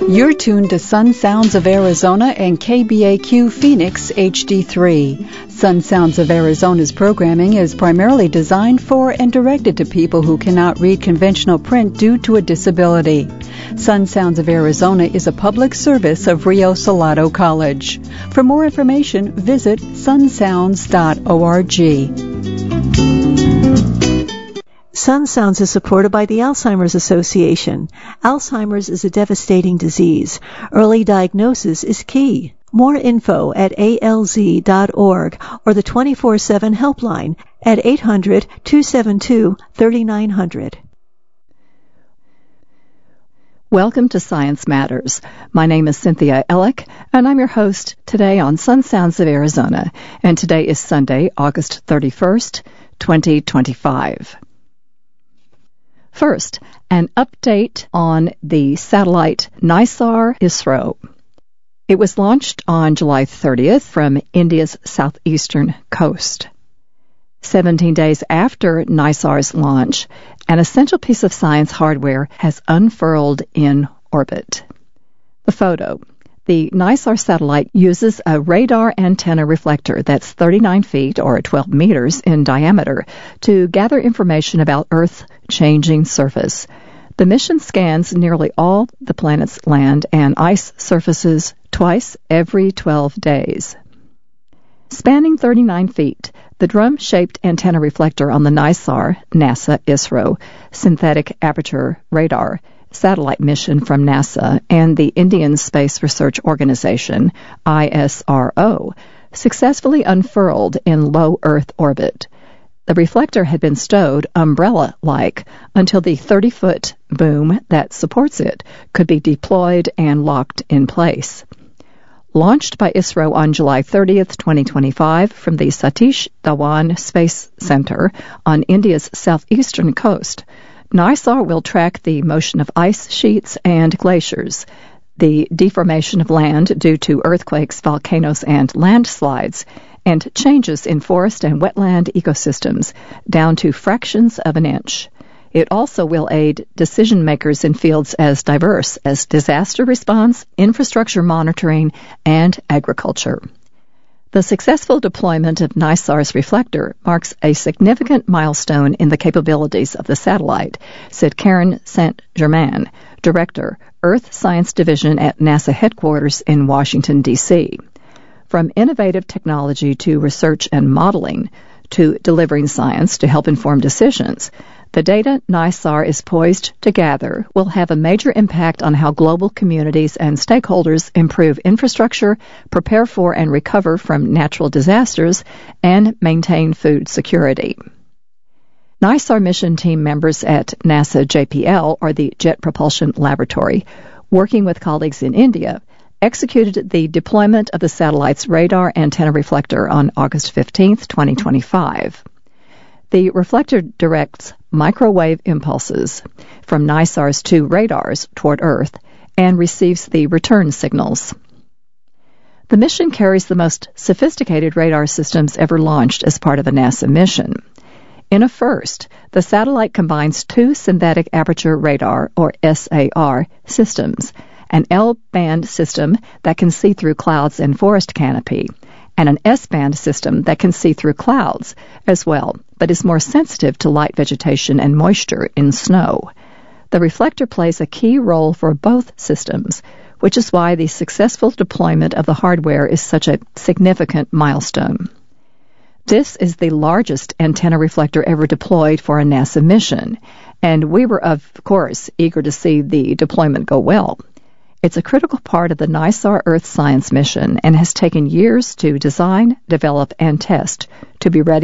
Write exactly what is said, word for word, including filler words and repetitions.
You're tuned to Sun Sounds of Arizona and K B A Q Phoenix H D three. Sun Sounds of Arizona's programming is primarily designed for and directed to people who cannot read conventional print due to a disability. Sun Sounds of Arizona is a public service of Rio Salado College. For more information, visit sun sounds dot org. Sun Sounds is supported by the Alzheimer's Association. Alzheimer's is a devastating disease. Early diagnosis is key. More info at A L Z dot org or the twenty-four seven helpline at eight hundred, two seven two, three nine zero zero. Welcome to Science Matters. My name is Cynthia Ellick, and I'm your host today on Sun Sounds of Arizona. And today is Sunday, August thirty-first, twenty twenty-five. First, an update on the satellite NISAR ISRO. It was launched on July thirtieth from India's southeastern coast. Seventeen days after NISAR's launch, an essential piece of science hardware has unfurled in orbit. The photo. The NISAR satellite uses a radar antenna reflector that's thirty-nine feet or twelve meters in diameter to gather information about Earth's changing surface. The mission scans nearly all the planet's land and ice surfaces twice every twelve days. Spanning thirty-nine feet, the drum-shaped antenna reflector on the NISAR, NASA ISRO, synthetic aperture radar, satellite mission from NASA and the Indian Space Research Organization, I S R O, successfully unfurled in low Earth orbit. The reflector had been stowed umbrella-like until the thirty-foot boom that supports it could be deployed and locked in place. Launched by ISRO on July thirtieth, twenty twenty-five from the Satish Dhawan Space Center on India's southeastern coast, NISAR will track the motion of ice sheets and glaciers, the deformation of land due to earthquakes, volcanoes, and landslides, and changes in forest and wetland ecosystems down to fractions of an inch. It also will aid decision makers in fields as diverse as disaster response, infrastructure monitoring, and agriculture. The successful deployment of NISAR's reflector marks a significant milestone in the capabilities of the satellite, said Karen Saint Germain, Director, Earth Science Division at NASA headquarters in Washington, D C From innovative technology to research and modeling to delivering science to help inform decisions, the data NISAR is poised to gather will have a major impact on how global communities and stakeholders improve infrastructure, prepare for and recover from natural disasters, and maintain food security. NISAR mission team members at NASA J P L, or the Jet Propulsion Laboratory, working with colleagues in India, executed the deployment of the satellite's radar antenna reflector on August fifteenth, twenty twenty-five. The reflector directs microwave impulses from NISAR's two radars toward Earth and receives the return signals. The mission carries the most sophisticated radar systems ever launched as part of a NASA mission. In a first, the satellite combines two synthetic aperture radar, or S A R, systems, an L-band system that can see through clouds and forest canopy, and an S-band system that can see through clouds as well, but is more sensitive to light vegetation and moisture in snow. The reflector plays a key role for both systems, which is why the successful deployment of the hardware is such a significant milestone. This is the largest antenna reflector ever deployed for a NASA mission, and we were, of course, eager to see the deployment go well. It's a critical part of the NISAR Earth Science mission and has taken years to design, develop, and test to be ready